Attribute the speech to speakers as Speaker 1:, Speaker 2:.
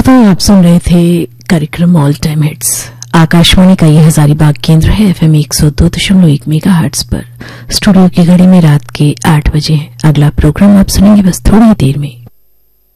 Speaker 1: श्रोताओं, आप सुन रहे थे कार्यक्रम ऑल टाइम हिट्स। आकाशवाणी का ये हजारीबाग केंद्र है FM 102.1 मेगाहर्ट्ज पर। स्टूडियो की घड़ी में रात के 8 बजे है। अगला प्रोग्राम आप सुनेंगे बस थोड़ी देर में।